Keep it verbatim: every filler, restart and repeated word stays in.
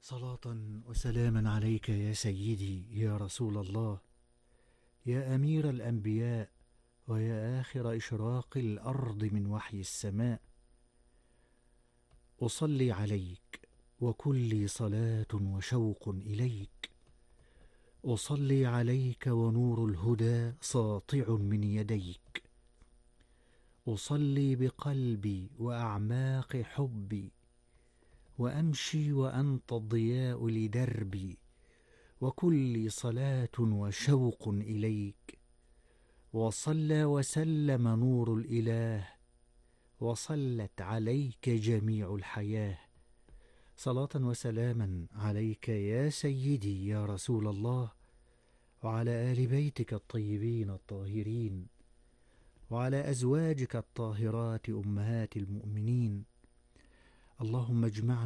صلاة وسلاما عليك يا سيدي يا رسول الله، يا أمير الأنبياء، ويا آخر إشراق الأرض من وحي السماء. أصلي عليك وكلي صلاة وشوق إليك. أصلي عليك ونور الهدى ساطع من يديك. أصلي بقلبي وأعماق حبي، وأمشي وأنت الضياء لدربي، وكلي صلاة وشوق إليك. وصلى وسلم نور الإله، وصلت عليك جميع الحياة. صلاة وسلاما عليك يا سيدي يا رسول الله، وعلى آل بيتك الطيبين الطاهرين، وعلى أزواجك الطاهرات أمهات المؤمنين. اللهم اجمعنا